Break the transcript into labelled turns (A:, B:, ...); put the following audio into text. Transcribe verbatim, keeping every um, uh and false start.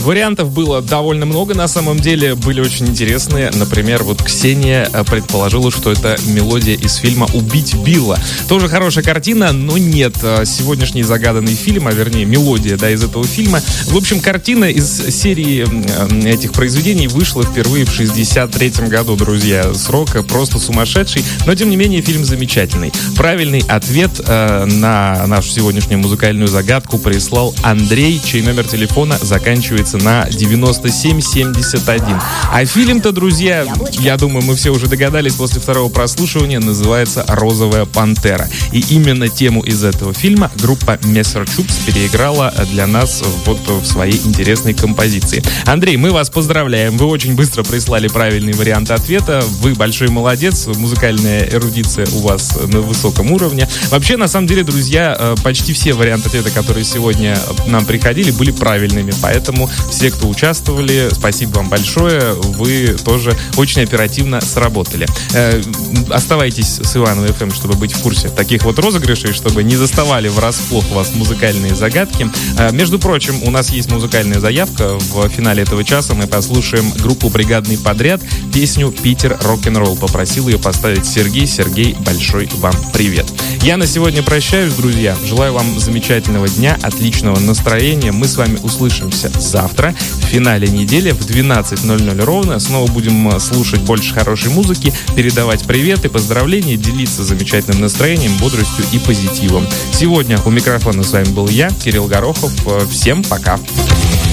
A: Вариантов было довольно много, на самом деле, были очень интересные. Например, вот Ксения предположила, что это мелодия из фильма «Убить Билла». Тоже хорошая картина, но нет. Сегодняшний загаданный фильм, а вернее мелодия, да, из этого фильма. В общем, картина из серии этих произведений вышла впервые в шестьдесят третьем году, друзья. Срок просто сумасшедший, но тем не менее фильм замечательный. Правильный ответ э, на нашу сегодняшнюю музыкальную загадку прислал Андрей, чей номер телефона заканчивается на девяносто семь семьдесят один. А фильм-то, друзья, я думаю, мы все уже догадались после второго прослушивания, называется «Розовая пантера». И именно тему из этого фильма группа Мессер Чупс переиграла для нас вот в своей интересной композиции. Андрей, мы вас поздравляем. Вы очень быстро прислали правильный вариант ответа. Вы большой молодец. Музыкальная эрудиция у вас на высоком уровне. Вообще, на самом деле, друзья, почти все варианты ответа, которые сегодня нам приходили, были правильными. Поэтому все, кто участвовали, спасибо вам большое. Вы тоже очень оперативно сработали. Э, оставайтесь с Ивановой эф эм, чтобы быть в курсе таких вот розыгрышей, чтобы не заставали врасплох вас музыкальные загадки. Э, между прочим, у нас есть музыкальная заявка. В финале этого часа мы послушаем группу «Бригадный подряд», песню «Питер рок-н-ролл». Попросил ее поставить Сергей. Сергей, большой вам привет. Я на сегодня прощаюсь, друзья. Желаю вам замечательного дня, отличного настроения. Мы с вами услышимся завтра в финале недели в двенадцать ноль ноль ровно. Снова будем слушать больше хорошей музыки, передавать приветы, поздравления, делиться замечательным настроением, бодростью и позитивом. Сегодня у микрофона с вами был я, Кирилл Горохов. Всем пока.